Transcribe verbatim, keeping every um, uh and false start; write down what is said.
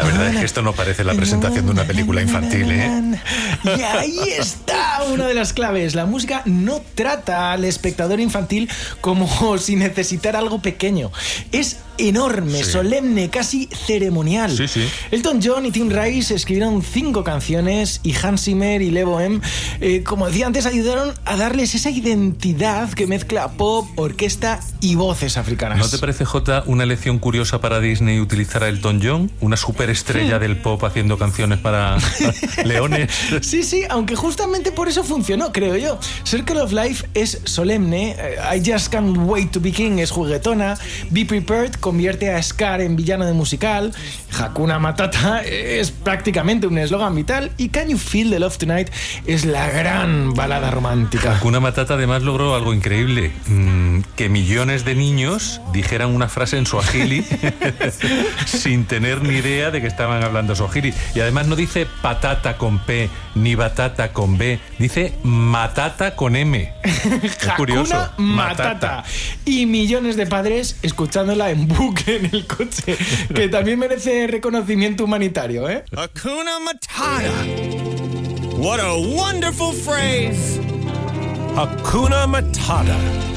La verdad es que esto no parece la presentación de una película infantil, ¿eh? Y ahí está una de las claves. La música no trata al espectador infantil como si necesitara algo pequeño. Es enorme, sí. solemne, casi ceremonial. Sí, sí. Elton John y Tim Rice escribieron cinco canciones y Hans Zimmer y Le Bohème, eh, como decía antes, ayudaron a darles esa identidad que mezcla pop, orquesta y voces africanas. ¿No te parece, Jota, una elección curiosa para Disney utilizar a Elton John, una superestrella del pop haciendo canciones para leones? Sí, sí, aunque justamente por eso funcionó, creo yo. Circle of Life es solemne, I Just Can't Wait to Be King es juguetona, Be Prepared convierte a Scar en villano de musical, Hakuna Matata es prácticamente un eslogan vital y Can You Feel the Love Tonight es la gran balada romántica. Hakuna Matata además logró algo increíble, mmm, que millones de niños dijeran una frase en suajili sin tener ni idea de que estaban hablando suajili. Y además no dice patata con P ni batata con B, dice matata con M. Es curioso. Hakuna Matata. Y millones de padres escuchándola en bucle en el coche, que también merece reconocimiento humanitario, ¿eh? Hakuna Matata. What a wonderful phrase. Hakuna Matata.